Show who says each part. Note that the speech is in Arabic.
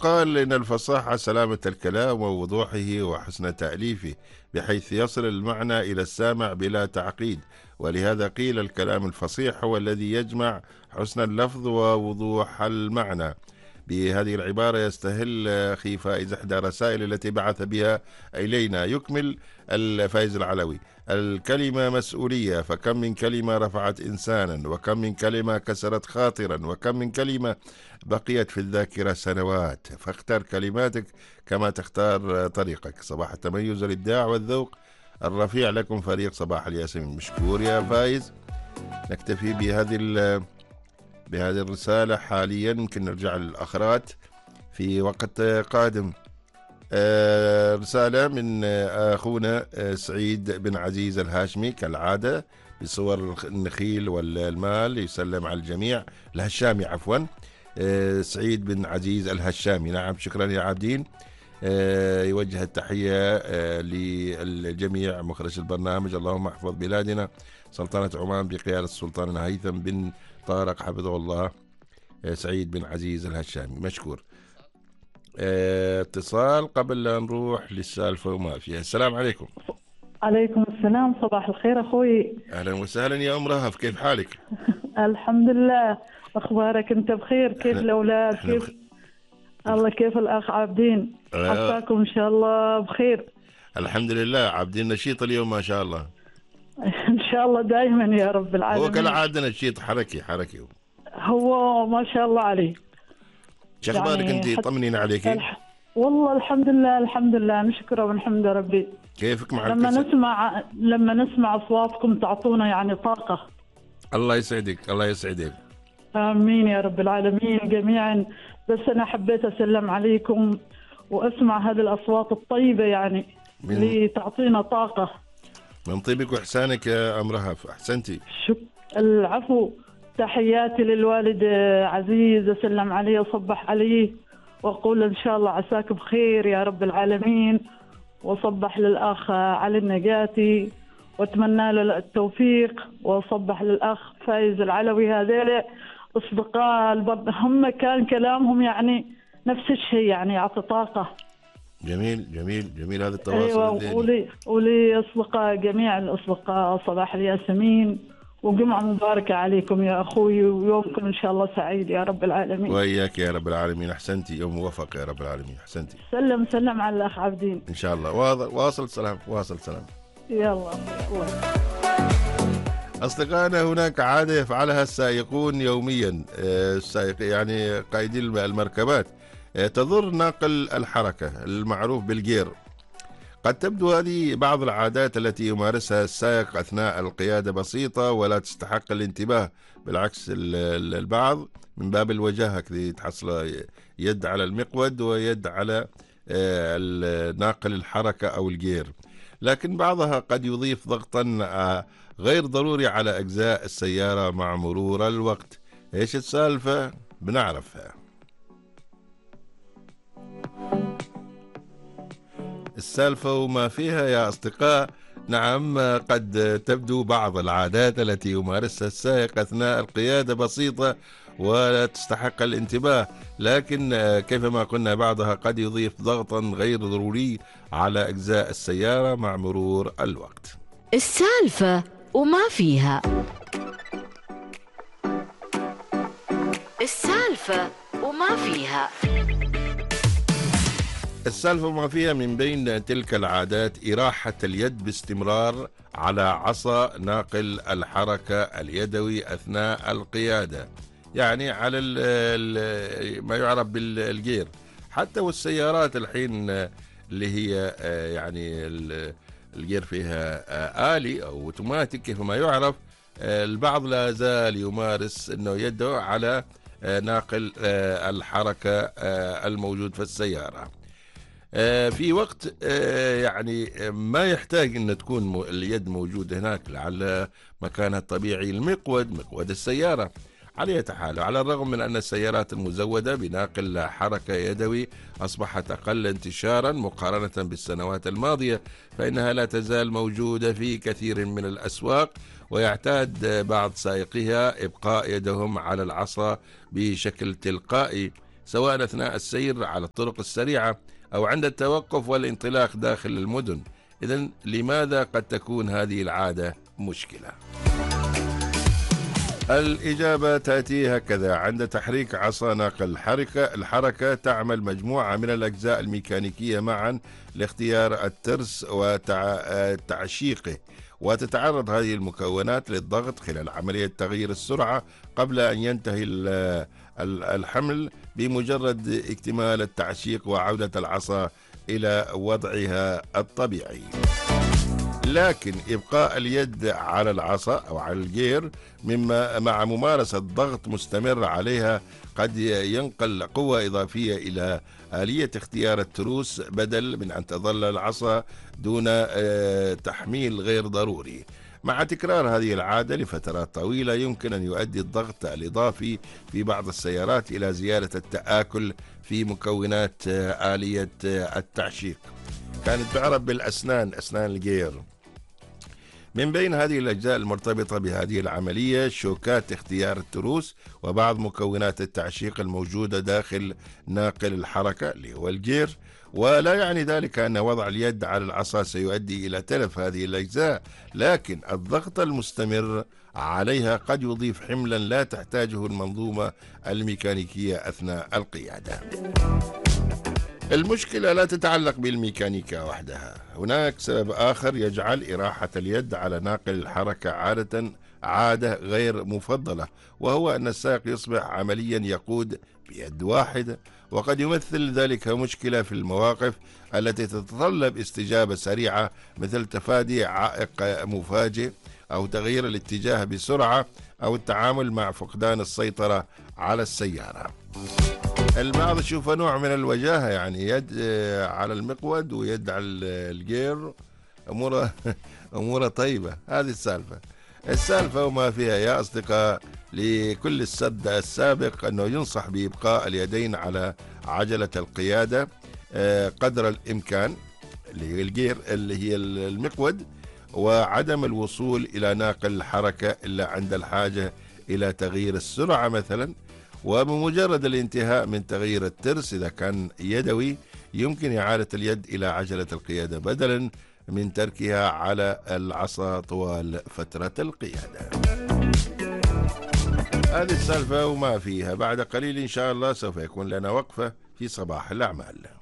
Speaker 1: يقال إن الفصاحة سلامة الكلام ووضوحه وحسن تأليفه، بحيث يصل المعنى إلى السامع بلا تعقيد، ولهذا قيل الكلام الفصيح هو الذي يجمع حسن اللفظ ووضوح المعنى. بهذه العبارة يستهل أخي فائز إحدى الرسائل التي بعث بها إلينا. يكمل الفائز العلوي: الكلمة مسؤولية، فكم من كلمة رفعت إنسانا، وكم من كلمة كسرت خاطرا، وكم من كلمة بقيت في الذاكرة سنوات. فاختر كلماتك كما تختار طريقك. صباح التميز والإبداع والذوق الرفيع لكم فريق صباح الياسمين. مشكور يا فايز. نكتفي بهذه الرسالة حاليا، يمكن نرجع للأخرات في وقت قادم. رسالة من أخونا سعيد بن عزيز الهاشمي كالعادة بصور النخيل والمال، يسلم على الجميع. الهشامي عفوا، سعيد بن عزيز الهشامي. نعم، شكرا يا عابدين. يوجه التحية للجميع مخرج البرنامج. اللهم احفظ بلادنا سلطنة عمان بقيادة السلطان هيثم بن طارق حفظه الله. سعيد بن عزيز الهشامي مشكور. اتصال قبل لا نروح للسالفة وما فيها. السلام عليكم.
Speaker 2: عليكم السلام، صباح الخير أخوي.
Speaker 1: أهلا وسهلا يا أم رهف، كيف حالك؟
Speaker 2: الحمد لله، أخبارك أنت بخير؟ كيف الأولاد؟ كيف الله؟ كيف الأخ عابدين؟ عساكم إن شاء الله بخير.
Speaker 1: الحمد لله، عابدين نشيط اليوم ما شاء الله.
Speaker 2: إن شاء الله دائما يا رب العالمين.
Speaker 1: هو كالعادة نشيط، حركي
Speaker 2: هو ما شاء الله عليه.
Speaker 1: شو أخبارك أنت؟ طمنين عليك.
Speaker 2: والله الحمد لله نشكره ونحمد ربي.
Speaker 1: كيفك مع
Speaker 2: لما نسمع أصواتكم تعطونا يعني طاقة.
Speaker 1: الله يسعدك، الله يسعدك.
Speaker 2: آمين يا رب العالمين جميعا. بس أنا حبيت أسلم عليكم وأسمع هذه الأصوات الطيبة يعني اللي تعطينا طاقة.
Speaker 1: من طيبك وإحسانك يا أم رهف، أحسنتي.
Speaker 2: العفو. تحياتي للوالد عزيز، أسلم عليه وصبح عليه وأقول إن شاء الله عساك بخير يا رب العالمين. وصبح للأخ علي النجاتي وأتمنى له التوفيق. وصبح للأخ فايز العلوي. هذول أصدقاء هم كان كلامهم يعني نفس الشيء، يعني يعطي طاقة.
Speaker 1: جميل هذا التواصل.
Speaker 2: أيوة. ولي أصدقاء، جميع الأصدقاء صباح الياسمين وجمعة مباركة عليكم يا أخوي، ويومكم إن شاء الله سعيد يا رب العالمين.
Speaker 1: وإياك يا رب العالمين. أحسنتي، يوم موفق يا رب العالمين. أحسنتي.
Speaker 2: سلم على الأخ عابدين
Speaker 1: إن شاء الله. واصل سلام.
Speaker 2: يلا.
Speaker 1: أصدقائنا، هناك عادة يفعلها السائقون يوميا، يعني قائدي المركبات، تضر ناقل الحركة المعروف بالجير. قد تبدو هذه بعض العادات التي يمارسها السائق أثناء القيادة بسيطة ولا تستحق الانتباه، بالعكس البعض من باب الوجاهة كذي تحصل يد على المقود ويد على ناقل الحركة أو الجير، لكن بعضها قد يضيف ضغطا غير ضروري على أجزاء السيارة مع مرور الوقت. إيش السالفة؟ بنعرفها. السالفة وما فيها يا أصدقاء. نعم، قد تبدو بعض العادات التي يمارسها السائق أثناء القيادة بسيطة ولا تستحق الانتباه، لكن كيفما قلنا بعضها قد يضيف ضغطا غير ضروري على أجزاء السيارة مع مرور الوقت.
Speaker 3: السالفة وما فيها. السالفة وما فيها.
Speaker 1: السالفة وما فيها من بين تلك العادات إراحة اليد باستمرار على عصا ناقل الحركة اليدوي أثناء القيادة، يعني على ما يعرف بالجير. حتى والسيارات الحين اللي هي يعني الجير فيها آلي أو اوتوماتيك كيف ما يعرف، البعض لا زال يمارس أنه يده على ناقل الحركة الموجود في السيارة في وقت يعني ما يحتاج أن تكون اليد موجودة هناك، لعل مكانها الطبيعي مقود السيارة. على أي حال، على الرغم من أن السيارات المزودة بناقل حركة يدوي أصبحت أقل انتشارا مقارنة بالسنوات الماضية، فإنها لا تزال موجودة في كثير من الأسواق، ويعتاد بعض سائقيها إبقاء يدهم على العصا بشكل تلقائي سواء أثناء السير على الطرق السريعة أو عند التوقف والانطلاق داخل المدن. إذن لماذا قد تكون هذه العادة مشكلة؟ الإجابة تأتي هكذا: عند تحريك عصا ناقل الحركة تعمل مجموعة من الأجزاء الميكانيكية معا لاختيار الترس وتعشيقه، وتتعرض هذه المكونات للضغط خلال عملية تغيير السرعة قبل أن ينتهي الحمل بمجرد اكتمال التعشيق وعودة العصا إلى وضعها الطبيعي. لكن إبقاء اليد على العصا أو على الجير مع ممارسة ضغط مستمر عليها قد ينقل قوة إضافية إلى آلية اختيار التروس، بدل من أن تظل العصا دون تحميل غير ضروري. مع تكرار هذه العادة لفترات طويلة يمكن أن يؤدي الضغط الإضافي في بعض السيارات إلى زيادة التآكل في مكونات آلية التعشيق. كانت تعرف بالأسنان، أسنان الجير. من بين هذه الأجزاء المرتبطة بهذه العملية شوكات اختيار التروس وبعض مكونات التعشيق الموجودة داخل ناقل الحركة اللي هو الجير. ولا يعني ذلك أن وضع اليد على العصا سيؤدي إلى تلف هذه الأجزاء، لكن الضغط المستمر عليها قد يضيف حملا لا تحتاجه المنظومة الميكانيكية أثناء القيادة. المشكلة لا تتعلق بالميكانيكا وحدها، هناك سبب آخر يجعل إراحة اليد على ناقل الحركة عادة غير مفضلة، وهو أن السائق يصبح عمليا يقود بيد واحدة، وقد يمثل ذلك مشكلة في المواقف التي تتطلب استجابة سريعة، مثل تفادي عائق مفاجئ أو تغيير الاتجاه بسرعة أو التعامل مع فقدان السيطرة على السيارة. البعض يشوفه نوع من الوجاهة، يعني يد على المقود ويد على الجير، أموره طيبة. هذه السالفة وما فيها يا أصدقاء. لكل السد السابق أنه ينصح بإبقاء اليدين على عجلة القيادة قدر الإمكان، اللي هي الجير اللي هي المقود، وعدم الوصول إلى ناقل الحركة إلا عند الحاجة إلى تغيير السرعة مثلا. وبمجرد الانتهاء من تغيير الترس إذا كان يدوي يمكن إعادة اليد إلى عجلة القيادة بدلا من تركها على العصا طوال فترة القيادة. هذه السالفة وما فيها. بعد قليل إن شاء الله سوف يكون لنا وقفة في صباح الأعمال.